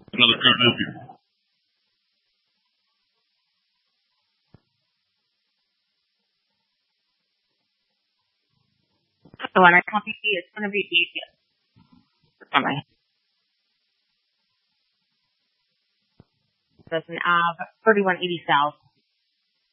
Another Philadelphia. So when I copy, it's going to be easier for me. That's an Av 3180 South.